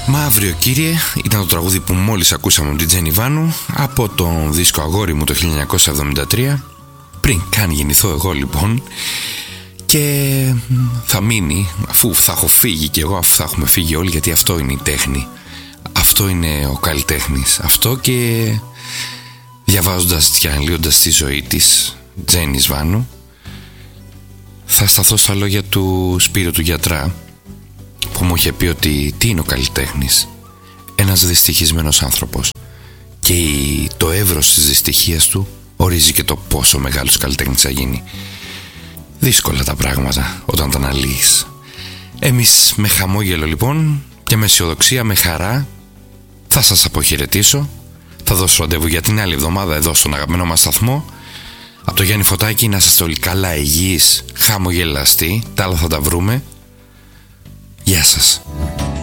Μα αύριο κύριε ήταν το τραγούδι που μόλις ακούσαμε με την Τζέννη Βάνου από τον δίσκο Αγόρι μου το 1973, πριν καν γεννηθώ εγώ λοιπόν. Και θα μείνει αφού θα έχω φύγει κι εγώ, αφού θα έχουμε φύγει όλοι, γιατί αυτό είναι η τέχνη, αυτό είναι ο καλλιτέχνης, αυτό. Και διαβάζοντας και αναλύοντας τη ζωή της Τζέννης Βάνου, θα σταθώ στα λόγια του Σπύρο του γιατρά, που μου είχε πει ότι τι είναι ο καλλιτέχνης? Ένας δυστυχισμένος άνθρωπος, και το εύρος της δυστυχίας του ορίζει και το πόσο μεγάλος καλλιτέχνης θα γίνει. Δύσκολα τα πράγματα όταν τα αναλύεις. Εμείς με χαμόγελο λοιπόν και με αισιοδοξία, με χαρά θα σας αποχαιρετήσω. Θα δώσω ραντεβού για την άλλη εβδομάδα εδώ στον αγαπημένο μας σταθμό. Από το Γιάννη Φωτάκη, να είστε όλοι καλά, υγιείς, χαμογελαστοί. Τα άλλα θα τα βρούμε. Γεια σας.